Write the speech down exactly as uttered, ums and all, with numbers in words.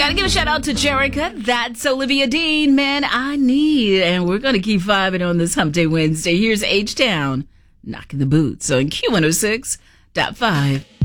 Gotta give a shout out to Jerica. That's Olivia Dean. Man, I need. And we're going to keep vibing on this Hump Day Wednesday. Here's H-Town knocking the boots on Q one oh six point five.